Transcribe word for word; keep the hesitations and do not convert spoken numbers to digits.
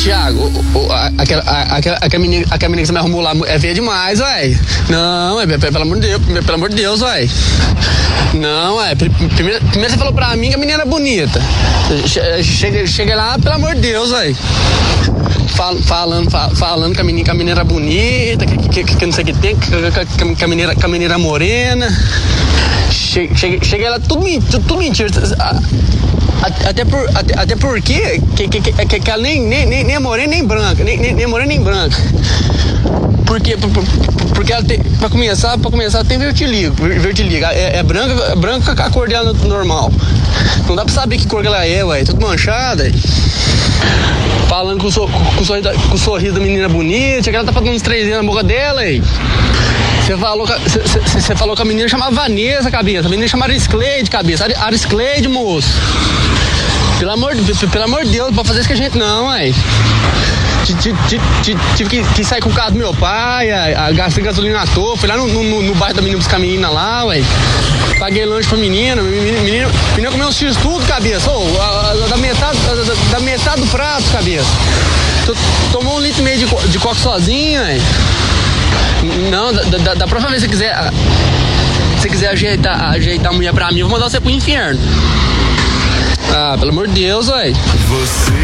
Thiago, o, o, a, aquela, a, aquela, aquela, menina, aquela menina que você me arrumou lá é feia demais, ué. Não, ué, pelo amor de Deus, pelo amor de Deus, ué. Não, ué, primeiro, primeiro você falou pra mim que a menina era bonita. Cheguei, cheguei lá, pelo amor de Deus, ué. Fal, falando, fal, falando que a menina, que a menina era bonita, que, que, que, que não sei o que tem, que, que, que, a menina, que a menina era morena. Cheguei, cheguei, cheguei lá, tudo, tudo, tudo mentira. Até, por, até, até porque que, que, que, que ela nem, nem, nem é morena nem branca, nem, nem, nem morena nem branca. Porque, por, porque ela tem, pra começar, pra começar tem vertiligo, vertiligo. É, é branca, é branca com a cor dela normal. Não dá pra saber que cor que ela é, ué, tudo manchada. Falando com o, so, com, o sorriso da, com o sorriso da menina bonita, que ela tá fazendo uns três anos na boca dela, aí. Você falou, você falou que a menina chamava Vanessa, cabeça. A menina chamava Ariscleide, cabeça. Ariscleide, moço. Pelo amor, pelo amor de Deus, pra fazer isso que a gente não, ué. Tive que, que sair com o carro do meu pai, gastei gasolina à toa, fui lá no, no, no bairro da menina buscar a menina lá, ué. Paguei lanche pra menina, menina, menina, menina comeu uns x tudo, cabeça. Oh, a, a, da, metade, a, da metade do prato, cabeça. Tomou um litro e meio de, de coca sozinha, ué. Não, da, da, da próxima vez que você quiser, se você quiser ajeitar, ajeitar a mulher pra mim, eu vou mandar você pro inferno. Ah, pelo amor de Deus, ué. Você